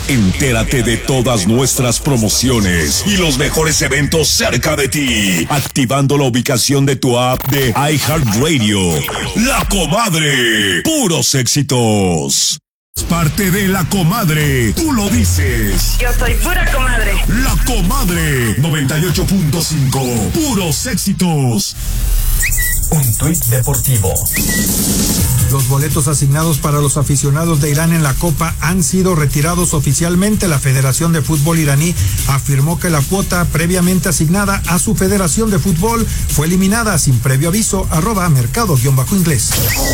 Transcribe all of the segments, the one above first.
Entérate de todas nuestras promociones y los mejores eventos cerca de ti, activando la ubicación de tu app de iHeartRadio. La Comadre, puros éxitos. Parte de La Comadre, tú lo dices. Yo soy pura comadre. La Comadre 98.5, puros éxitos. Un tuit deportivo. Los boletos asignados para los aficionados de Irán en la Copa han sido retirados oficialmente. La Federación de Fútbol iraní afirmó que la cuota previamente asignada a su Federación de Fútbol fue eliminada sin previo aviso. @mercado_inglés.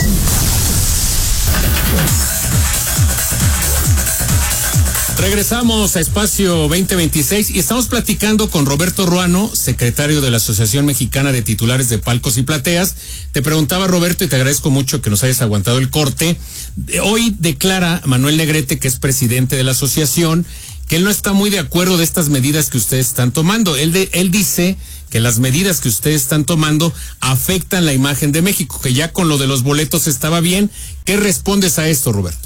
Regresamos a Espacio 2026 y estamos platicando con Roberto Ruano, secretario de la Asociación Mexicana de Titulares de Palcos y Plateas. Te preguntaba, Roberto, y te agradezco mucho que nos hayas aguantado el corte. Hoy declara Manuel Negrete, que es presidente de la asociación, que él no está muy de acuerdo de estas medidas que ustedes están tomando. Él dice que las medidas que ustedes están tomando afectan la imagen de México, que ya con lo de los boletos estaba bien. ¿Qué respondes a esto, Roberto?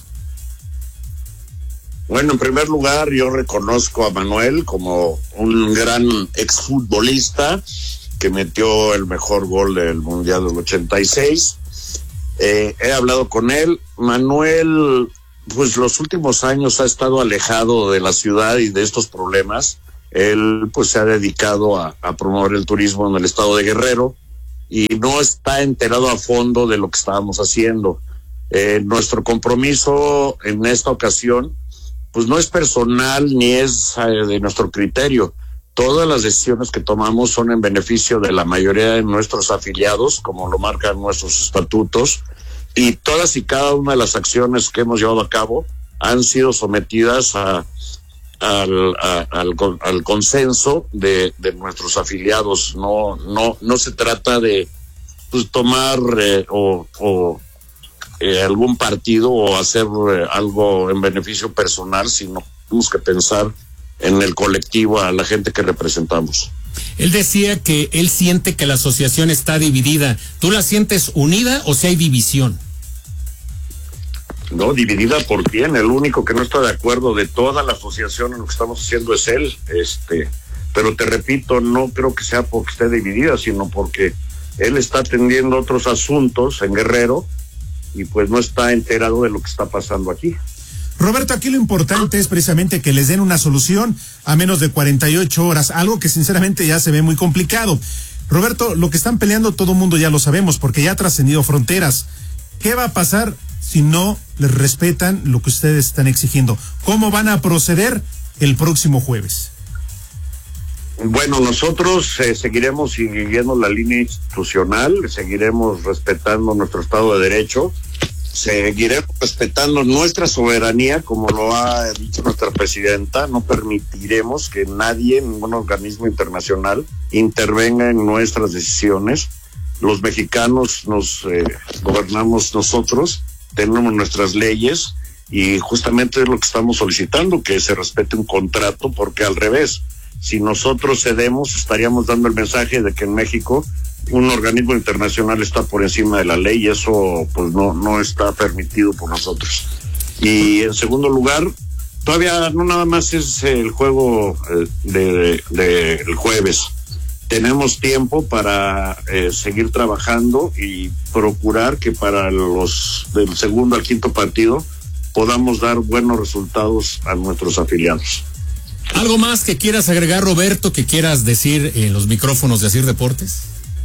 Bueno, en primer lugar, yo reconozco a Manuel como un gran exfutbolista que metió el mejor gol del Mundial del 86. He hablado con él. Manuel, pues los últimos años ha estado alejado de la ciudad y de estos problemas. Él pues se ha dedicado a promover el turismo en el estado de Guerrero y no está enterado a fondo de lo que estábamos haciendo. Nuestro compromiso en esta ocasión pues no es personal ni es de nuestro criterio. Todas las decisiones que tomamos son en beneficio de la mayoría de nuestros afiliados, como lo marcan nuestros estatutos, y todas y cada una de las acciones que hemos llevado a cabo han sido sometidas al consenso de nuestros afiliados. No se trata de pues tomar algún partido o hacer algo en beneficio personal, sino tenemos que pensar en el colectivo, a la gente que representamos. Él decía que él siente que la asociación está dividida. ¿Tú la sientes unida o si hay división? No, dividida por quién. El único que no está de acuerdo de toda la asociación en lo que estamos haciendo es él. Pero te repito, no creo que sea porque esté dividida, sino porque él está atendiendo otros asuntos en Guerrero y pues no está enterado de lo que está pasando aquí. Roberto, aquí lo importante es precisamente que les den una solución a menos de 48 horas, algo que sinceramente ya se ve muy complicado. Roberto, lo que están peleando todo el mundo ya lo sabemos, porque ya ha trascendido fronteras. ¿Qué va a pasar si no les respetan lo que ustedes están exigiendo? ¿Cómo van a proceder el próximo jueves? Bueno, nosotros seguiremos siguiendo la línea institucional, seguiremos respetando nuestro Estado de Derecho, seguiremos respetando nuestra soberanía, como lo ha dicho nuestra presidenta. No permitiremos que nadie, ningún organismo internacional, intervenga en nuestras decisiones. Los mexicanos nos gobernamos nosotros, tenemos nuestras leyes y justamente es lo que estamos solicitando, que se respete un contrato, porque al revés, si nosotros cedemos, estaríamos dando el mensaje de que en México un organismo internacional está por encima de la ley y eso pues no está permitido por nosotros. Y en segundo lugar, todavía no nada más es el juego el jueves. Tenemos tiempo para seguir trabajando y procurar que para los del segundo al quinto partido podamos dar buenos resultados a nuestros afiliados. ¿Algo más que quieras agregar, Roberto, que quieras decir en los micrófonos de Asir Deportes?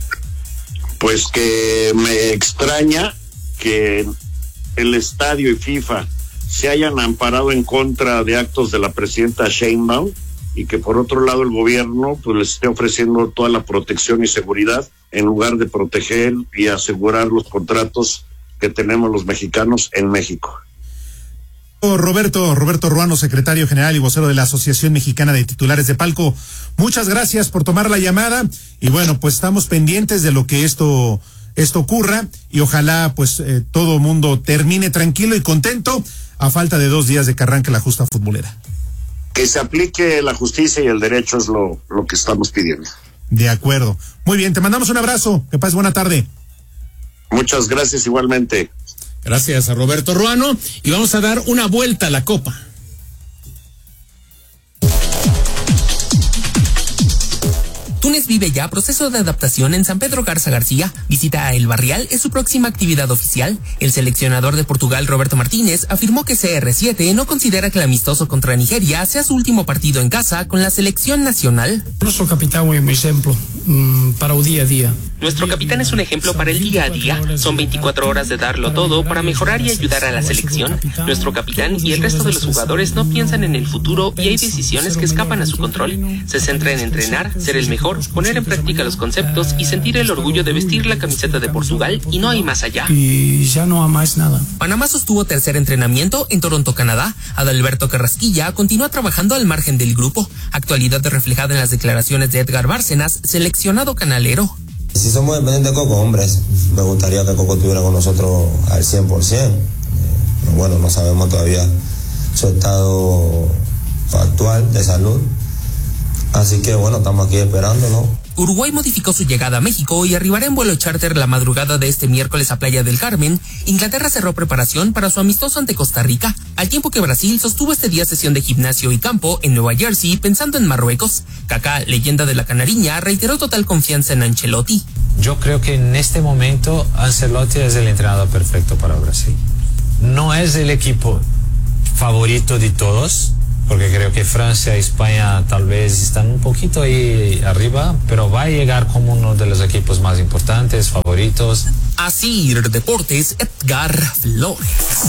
Pues que me extraña que el estadio y FIFA se hayan amparado en contra de actos de la presidenta Sheinbaum y que por otro lado el gobierno pues les esté ofreciendo toda la protección y seguridad en lugar de proteger y asegurar los contratos que tenemos los mexicanos en México. Roberto Ruano, secretario general y vocero de la Asociación Mexicana de Titulares de Palco, muchas gracias por tomar la llamada y bueno, pues estamos pendientes de lo que esto ocurra y ojalá pues todo mundo termine tranquilo y contento a falta de 2 días de que arranque la justa futbolera. Que se aplique la justicia y el derecho es lo que estamos pidiendo. De acuerdo. Muy bien, te mandamos un abrazo, que pases buena tarde. Muchas gracias igualmente. Gracias a Roberto Ruano y vamos a dar una vuelta a la Copa. vive ya proceso de adaptación en San Pedro Garza García. Visita a El Barrial es su próxima actividad oficial. El seleccionador de Portugal, Roberto Martínez, afirmó que CR7 no considera que el amistoso contra Nigeria sea su último partido en casa con la selección nacional. Nuestro capitán es un ejemplo para el día a día. Nuestro capitán es un ejemplo para el día a día. Son 24 horas de darlo todo para mejorar y ayudar a la selección. Nuestro capitán y el resto de los jugadores no piensan en el futuro y hay decisiones que escapan a su control. Se centra en entrenar, ser el mejor, poner en práctica los conceptos y sentir el orgullo de vestir la camiseta de Portugal y no hay más allá. Y ya no hay más nada. Panamá sostuvo tercer entrenamiento en Toronto, Canadá. Adalberto Carrasquilla continúa trabajando al margen del grupo. Actualidad reflejada en las declaraciones de Edgar Bárcenas, seleccionado canalero. Si somos dependientes de Coco, hombres, me gustaría que Coco estuviera con nosotros al 100%. Bueno, no sabemos todavía su estado actual de salud. Así que bueno, estamos aquí esperándolo. Uruguay modificó su llegada a México y arribará en vuelo charter la madrugada de este miércoles a Playa del Carmen. Inglaterra cerró preparación para su amistoso ante Costa Rica, al tiempo que Brasil sostuvo este día sesión de gimnasio y campo en Nueva Jersey pensando en Marruecos. Kaká, leyenda de la Canariña, reiteró total confianza en Ancelotti. Yo creo que en este momento Ancelotti es el entrenador perfecto para Brasil. No es el equipo favorito de todos, porque creo que Francia y España tal vez están un poquito ahí arriba, pero va a llegar como uno de los equipos más importantes, favoritos. Así, Deportes, Edgar Flores.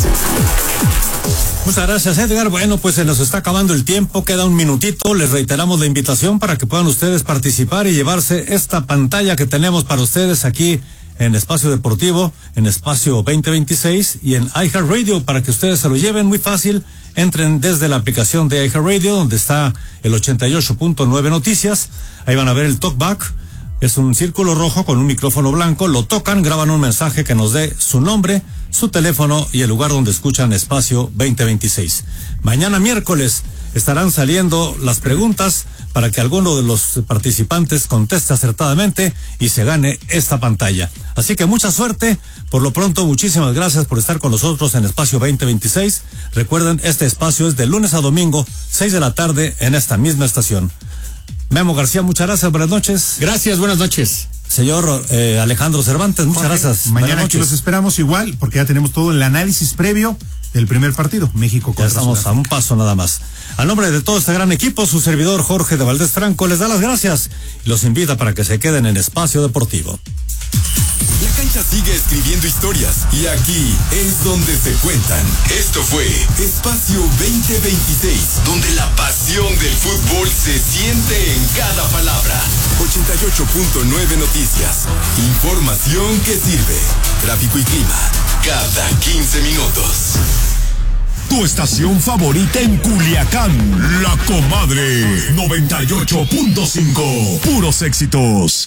Muchas gracias, Edgar. Bueno, pues se nos está acabando el tiempo, queda un minutito. Les reiteramos la invitación para que puedan ustedes participar y llevarse esta pantalla que tenemos para ustedes aquí en Espacio Deportivo, en Espacio 2026 y en iHeartRadio, para que ustedes se lo lleven muy fácil. Entren desde la aplicación de iHeartRadio, donde está el 88.9 Noticias. Ahí van a ver el talkback. Es un círculo rojo con un micrófono blanco. Lo tocan, graban un mensaje que nos dé su nombre, su teléfono y el lugar donde escuchan Espacio 2026. Mañana miércoles estarán saliendo las preguntas para que alguno de los participantes conteste acertadamente y se gane esta pantalla. Así que mucha suerte. Por lo pronto, muchísimas gracias por estar con nosotros en Espacio 2026. Recuerden, este espacio es de lunes a domingo, 6 de la tarde, en esta misma estación. Memo García, muchas gracias, buenas noches. Gracias, buenas noches. Señor Alejandro Cervantes, muchas gracias. Mañana aquí los esperamos igual, porque ya tenemos todo el análisis previo del primer partido, México contra Sudáfrica. Ya estamos a un paso nada más. A nombre de todo este gran equipo, su servidor Jorge de Valdés Franco les da las gracias y los invita para que se queden en Espacio Deportivo. La cancha sigue escribiendo historias y aquí es donde se cuentan. Esto fue Espacio 2026, donde la pasión del fútbol se siente en cada palabra. 88.9 Noticias. Información que sirve. Tráfico y clima cada 15 minutos. Tu estación favorita en Culiacán, La Comadre 98.5. Puros éxitos.